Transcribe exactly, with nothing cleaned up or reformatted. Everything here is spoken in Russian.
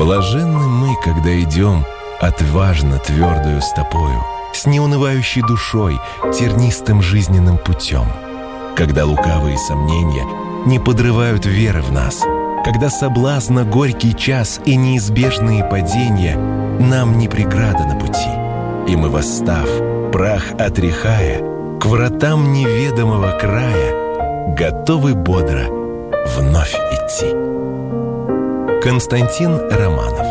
Блаженны мы, когда идем отважно твердою стопою, с неунывающей душой, тернистым жизненным путем, когда лукавые сомнения не подрывают веры в нас, когда соблазна горький час и неизбежные падения нам не преграда на пути, и мы, восстав, прах отряхая, к вратам неведомого края, готовы бодро вновь идти. Константин Романов.